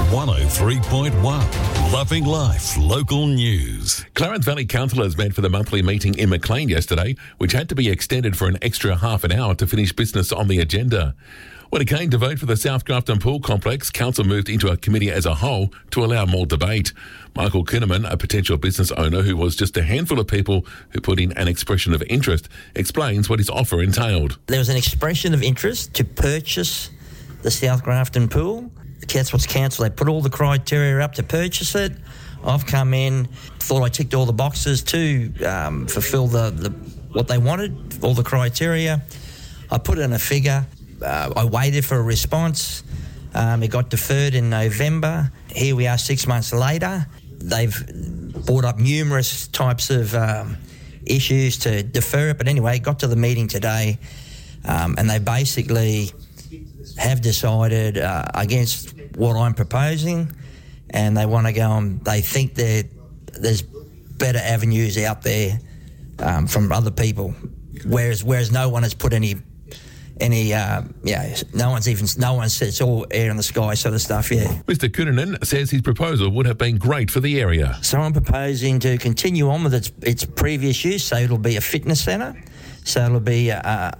103.1 Loving Life Local News. Clarence Valley councillors met for the monthly meeting in Maclean yesterday, which had to be extended for an extra half an hour to finish business on the agenda. When it came to vote for the South Grafton Pool Complex, council moved into a committee as a whole to allow more debate. Michael Kinnaman, a potential business owner who was just a handful of people who put in an expression of interest, explains what his offer entailed. There was an expression of interest to purchase the South Grafton Pool. That's what's council. They put all the criteria up to purchase it. I've come in, thought I ticked all the boxes to fulfil the what they wanted, all the criteria. I put in a figure. I waited for a response. It got deferred in November. Here we are 6 months later. They've brought up numerous types of issues to defer it. But anyway, it got to the meeting today and they basically have decided against what I'm proposing, and they want to go on. They think that there's better avenues out there from other people, whereas no one has put no one said it's all air in the sky sort of stuff, yeah. Mr. Kunanen says his proposal would have been great for the area. So I'm proposing to continue on with its previous use, so it'll be a fitness centre, so it'll be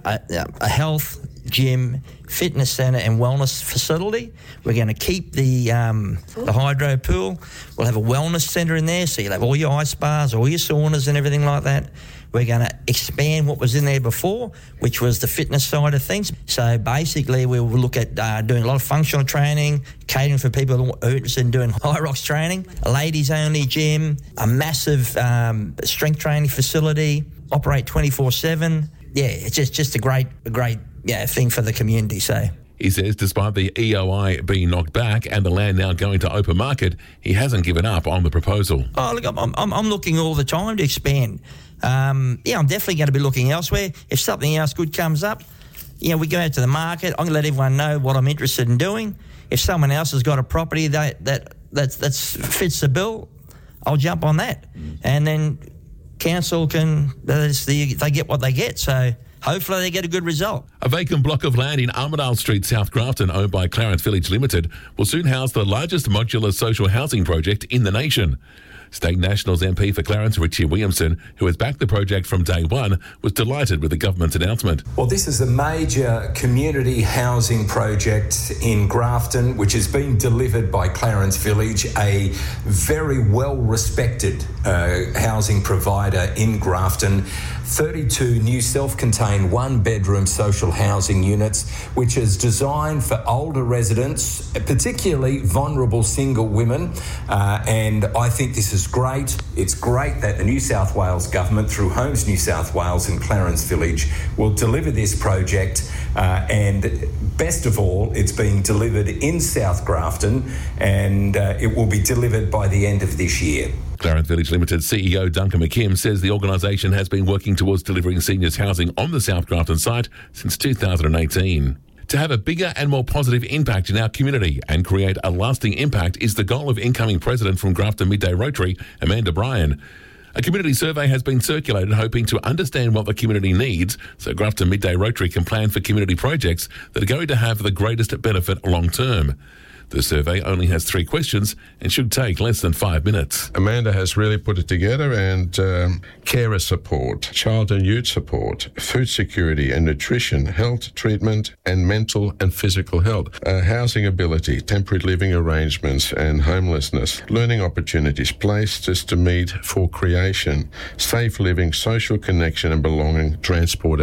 a health, gym, fitness centre and wellness facility. We're going to keep the hydro pool. We'll have a wellness centre in there, so you'll have all your ice bars, all your saunas and everything like that. We're going to expand what was in there before, which was the fitness side of things. So basically we will look at doing a lot of functional training, catering for people who are interested in doing high rocks training, a ladies-only gym, a massive strength training facility, operate 24/7. Yeah, it's just a great thing for the community. So he says despite the EOI being knocked back and the land now going to open market, he hasn't given up on the proposal. Oh, look, I'm looking all the time to expand. I'm definitely going to be looking elsewhere. If something else good comes up, we go out to the market. I'm going to let everyone know what I'm interested in doing. If someone else has got a property that fits the bill, I'll jump on that. And then council they get what they get. So hopefully they get a good result. A vacant block of land in Armidale Street, South Grafton, owned by Clarence Village Limited, will soon house the largest modular social housing project in the nation. State Nationals MP for Clarence, Richie Williamson, who has backed the project from day one, was delighted with the government's announcement. Well, this is a major community housing project in Grafton, which has been delivered by Clarence Village, a very well-respected housing provider in Grafton. 32 new self-contained one-bedroom social housing units, which is designed for older residents, particularly vulnerable single women. And I think this is great. It's great that the New South Wales government, through Homes New South Wales and Clarence Village, will deliver this project. And best of all, it's being delivered in South Grafton, and it will be delivered by the end of this year. Clarence Village Limited CEO Duncan McKim says the organisation has been working towards delivering seniors housing on the South Grafton site since 2018. To have a bigger and more positive impact in our community and create a lasting impact is the goal of incoming president from Grafton Midday Rotary, Amanda Bryan. A community survey has been circulated hoping to understand what the community needs so Grafton Midday Rotary can plan for community projects that are going to have the greatest benefit long term. The survey only has 3 questions and should take less than 5 minutes. Amanda has really put it together, and carer support, child and youth support, food security and nutrition, health treatment and mental and physical health, housing ability, temporary living arrangements and homelessness, learning opportunities, places to meet for creation, safe living, social connection and belonging, transport